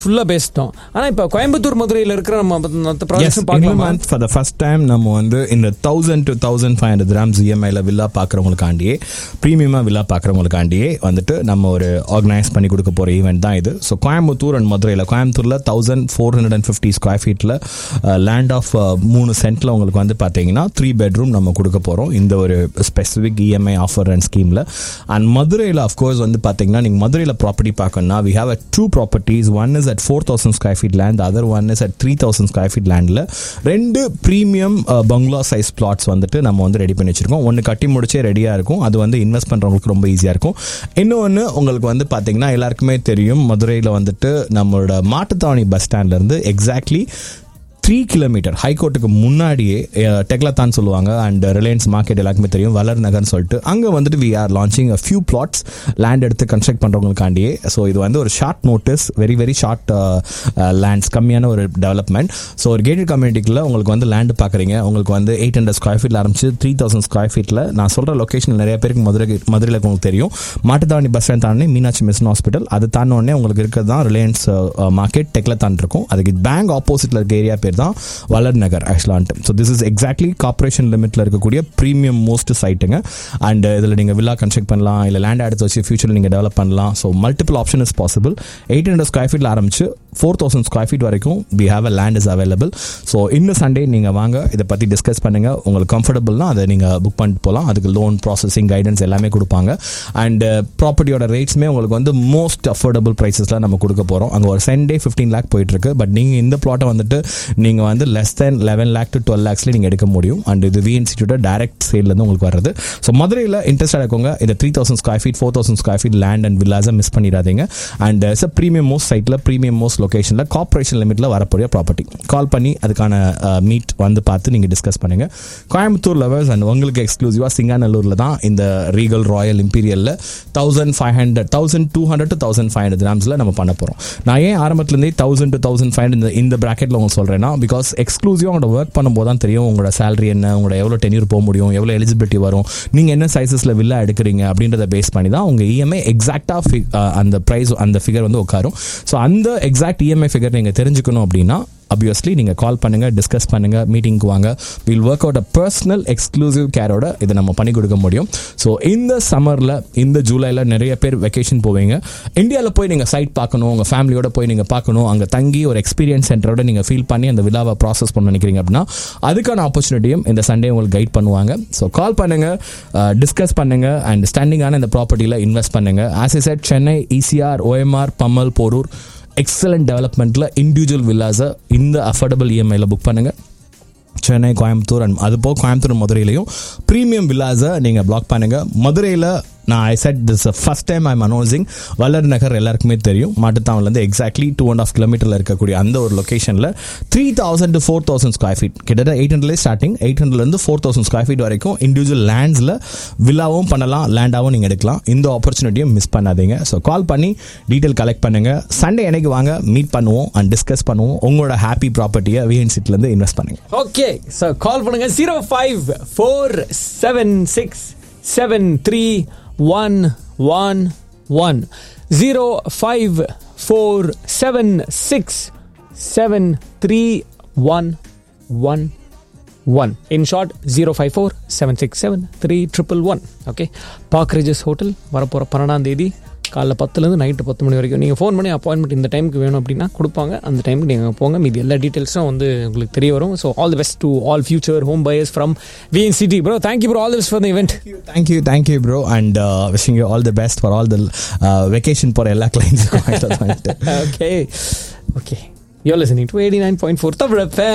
ஃபுல்லா பேசிட்டோம். ஆனா இப்ப கோயம்புத்தூர் மதுரையில இருக்கிற நம்ம ப்ராஜெக்ட்ஸ் பார்க்கலாமா? For the first time நம்ம வந்து இந்த 1000 to 1500 dirhams EMI-ல வில்லா பார்க்குறவங்களுக்காண்டியே ப்ரீமியமாக வில்லா பார்க்குறவங்களுக்காண்டியே வந்துட்டு நம்ம ஒரு ஆர்கனைஸ் பண்ணி கொடுக்க போகிற ஈவெண்ட் தான் இது. ஸோ கோயம்புத்தூர் அண்ட் மதுரையில், கோயம்புத்தூரில் 1450 ஸ்கொயர் ஃபீட்டில் லேண்ட் ஆஃப் 3 சென்ட்டில் உங்களுக்கு வந்து பார்த்தீங்கன்னா 3 bedroom நம்ம கொடுக்க போகிறோம் இந்த ஒரு ஸ்பெசிஃபிக் EMI ஆஃபர் அண்ட் ஸ்கீமில். அண்ட் மதுரையில் அஃப்கோர்ஸ் வந்து பார்த்தீங்கன்னா நீங்கள் மதுரையில் ப்ராப்பர்ட்டி பார்க்கணும்னா we have 2 properties. One is at 4,000 square feet land, the other one is at 3,000 square feet landல 2 premium பங்களா சைஸ் பிளாட்ஸ் வந்துட்டு நம்ம வந்து ரெடி பண்ணி வச்சிருக்கோம். ஒன்று கட்டி முடிச்சே ரெடியாக இருக்கும், அது வந்து இன்வெஸ்ட் பண்ணுறவங்களுக்கு ரொம்ப ஈஸியாக இருக்கும். இன்னொன்று உங்களுக்கு வந்து பார்த்தீங்கன்னா எல்லாருக்குமே தெரியும், மதுரையில் வந்துட்டு நம்மளோட மாட்டுத்தாவணி பஸ் ஸ்டாண்ட்லேருந்து எக்ஸாக்ட்லி 3 kilometer ஹைகோர்ட்டுக்கு முன்னாடியே டெக்லத்தான் சொல்லுவாங்க அண்ட் ரிலையன்ஸ் மார்க்கெட் எல்லாருக்குமே தெரியும், வளர் நகர்னு சொல்லிட்டு அங்கே வந்துட்டு we are launching a few plots land எடுத்து கன்ஸ்ட்ரக்ட் பண்ணுறவங்களுக்காண்டியே. ஸோ இது வந்து ஒரு short notice, very short lands, கம்மியான ஒரு டெவலப்மெண்ட். ஸோ ஒரு கேட்டட் கம்யூனிட்டிக்குள்ள உங்களுக்கு வந்து லேண்டு பார்க்குறீங்க, உங்களுக்கு வந்து 800 ஸ்கொயர் ஃபீட்டில் ஆரம்பிச்சு 3000 ஸ்கொயர் ஃபீட்டில். நான் சொல்கிற லொக்கேஷன் நிறைய பேருக்கு மதுரையில் உங்களுக்கு தெரியும், மாட்டுத்தாவணி பஸ் ஸ்டாண்ட் தாண்டி மீனாட்சி மிஷன் ஹாஸ்பிட்டல், அது தாண்டோடனே உங்களுக்கு இருக்கிறது தான் ரிலையன்ஸ் மார்க்கெட் டெக்லத்தான் இருக்கும். அதுக்கு பேங்க் ஆப்போசிட்டில் இருக்க ஏரியா பேர் தான் வளர் நகர் ஆக்சுவலான்ட்டு. So this is exactly corporation லிமிட்ல இருக்கக்கூடிய ப்ரீமியம் மோஸ்ட் சைட்டுங்க. அண்ட் இதில் நீங்கள் வில்லா கன்ஸ்ட்ரக்ட் பண்ணலாம், இல்லை லேண்ட் எடுத்து வச்சு ஃபியூச்சரில் நீங்கள் டெவலப் பண்ணலாம். So multiple option is possible. 800 square ஃபீட்டில் ஆரம்பிச்சு 4,000 ஸ்கொயர் ஃபீட் வரைக்கும் we have a land is available. So இந்த சண்டே நீங்கள் வாங்க, இதை பற்றி டிஸ்கஸ் பண்ணுங்கள். உங்களுக்கு கம்ஃபர்டபுள்னா அதை நீங்கள் புக் பண்ணிட்டு போகலாம். அதுக்கு லோன் ப்ராசஸிங் கைடன்ஸ் எல்லாமே கொடுப்பாங்க. அண்ட் ப்ராப்பர்ட்டியோட ரேட்ஸுமே உங்களுக்கு வந்து மோஸ்ட் அஃபோர்டபுள் ப்ரைஸஸில் நம்ம கொடுக்க போகிறோம். அங்கே ஒரு சென்டே 15 lakh போயிட்டு இருக்கு. பட் நீங்கள் இந்த ப்ளாட்டை வந்துட்டு நீங்கள் வந்து லெஸ் தென் 11 lakh to 12 lakhsல நீங்கள் எடுக்க முடியும். அண்ட் இது வி இன்ஸ்டிடியூட் டைரக்ட் சேல்லேருந்து உங்களுக்கு வருது. ஸோ மதுரையில் இன்ட்ரெஸ்டாக இருக்கவங்க இந்த 3000 square feet 4000 square feet land and வில்லாஸை miss பண்ணிடாதீங்க. அண்ட் இட்ஸ் ப்ரீமியம் மோஸ்ட் சைட்டில் ப்ரீமியம் மோஸ்ட் லொகேஷனில் கார்பரேஷன் லிமிட்டில் வரக்கூடிய ப்ராப்பர்ட்டி. கால் பண்ணி அதுக்கான மீட் வந்து பார்த்து நீங்கள் டிஸ்கஸ் பண்ணுங்கள். கோயம்புத்தூர் லவர்ஸ் அண்ட் உங்களுக்கு எக்ஸ்க்ளூசிவாக சிங்காநல்லூரில் தான் இந்த ரீகல் ராயல் இம்பீரியலில் 1200 to 1500 dirhamsல நம்ம பண்ண போகிறோம். நான் ஏன் ஆரம்பத்துலேருந்தே 1000 to 1500 இந்த ப்ராக்கெட்டில் உங்களுக்கு சொல்கிறேன்னா, பிகாஸ் எக்ஸ்க்ளூசிவாக உங்களோட ஒர்க் பண்ணும்போது தான் தெரியும் உங்களோட சேலரி என்ன, உங்களோட எவ்வளோ டென்யூர் போக முடியும், எவ்வளோ எலிஜிபிலிட்டி வரும், நீங்கள் என்ன சைஸஸில் வில்லா எடுக்கிறீங்க அப்படின்றத பேஸ் பண்ணி தான் உங்கள் இஎம்ஐ எக்ஸாக்டாக அந்த ப்ரைஸ் அந்த ஃபிகர் வந்து உட்காரும். ஸோ அந்த எக்ஸாக்ட் இஎம்ஐ ஃபிகர் நீங்கள் தெரிஞ்சுக்கணும் அப்படின்னா obviously நீங்கள் கால் பண்ணுங்கள், டிஸ்கஸ் பண்ணுங்கள், மீட்டிங்க்கு வாங்க. Will work out a personal exclusive கேரோட இதை நம்ம பண்ணி கொடுக்க முடியும். ஸோ இந்த சம்மரில் இந்த ஜூலையில் நிறைய பேர் வெக்கேஷன் போவீங்க. இந்தியாவில் போய் நீங்கள் சைட் பார்க்கணும், உங்கள் ஃபேமிலியோட போய் நீங்கள் பார்க்கணும், அங்கே தங்கி ஒரு எக்ஸ்பீரியன்ஸ் சென்டரோட நீங்கள் ஃபீல் பண்ணி அந்த விழாவை ப்ராசஸ் பண்ண நினைக்கிறீங்க அப்படின்னா அதுக்கான ஆப்பர்ச்சுனிட்டியும் இந்த சண்டே உங்களுக்கு கைட் பண்ணுவாங்க. ஸோ கால் பண்ணுங்கள், டிஸ்கஸ் பண்ணுங்கள் அண்ட் ஸ்டாண்டிங்கான இந்த ப்ராப்பர்ட்டியில் இன்வெஸ்ட் பண்ணுங்கள். As I set, Chennai, ECR, OMR, Pammal, Porur excellent டெவலப்மெண்ட்டில் individual வில்லாஸை இந்த அஃபோர்டபுள் இஎம்ஐயில் புக் பண்ணுங்கள். சென்னை, கோயம்புத்தூர் அண்ட் அது போக கோயம்புத்தூர் மதுரையிலையும் ப்ரீமியம் வில்லாஸை நீங்கள் பிளாக் பண்ணுங்கள். மதுரையில் நான் ஐ set this first time I'm announcing வளர் நகர் எல்லாருக்குமே தெரியும், மாட்டுத்தாவன்லேருந்து எக்ஸாக்ட்லி 2.5 kilometer இருக்கக்கூடிய அந்த ஒரு லொக்கேஷனில் 3000 to 4000 ஸ்கொயர் ஃபீட், கிட்டத்தட்ட 800 ஸ்டார்டிங், 800 4000 ஸ்கொயர் ஃபீட் வரைக்கும் இண்டிவிஜுவல் லேண்ட்ஸில் வில்லாவும் பண்ணலாம், லேண்டாகவும் நீங்கள் எடுக்கலாம். இந்த ஆப்பர்ச்சுனிட்டியும் மிஸ் பண்ணாதீங்க. ஸோ கால் பண்ணி டீட்டெயில் கலெக்ட் பண்ணுங்கள். சண்டே எனக்கு வாங்க, மீட் பண்ணுவோம் அண்ட் டிஸ்கஸ் பண்ணுவோம். உங்களோட ஹாப்பி ப்ராப்பர்ட்டியை விஎன் சிட்டிலேருந்து இன்வெஸ்ட் பண்ணுங்க. ஓகே, ஸோ கால் பண்ணுங்க 0547673111 0547673111. In short, 0547673111. Okay, park ridges hotel வரப்போகிற 12ஆம் தேதி காலைல 10 நைட்டு 10 மணி வரைக்கும். நீங்கள் ஃபோன் பண்ணி அப்பாயின்மெண்ட் இந்த டைமுக்கு வேணும் அப்படின்னா கொடுப்பாங்க. அந்த டைமுக்கு நீங்கள் போங்க. மீதி எல்லா டீட்டெயில்ஸும் வந்து உங்களுக்கு தெரிய வரும். So all the best to all future home buyers from VNCT. Bro, thank you bro, all the best for the event. Thank you bro, and wishing you all the best for all the vacation போகிற எல்லா கிளைண்ட்ஸுக்கும். Okay, you're listening to 89.4 Tamil FM.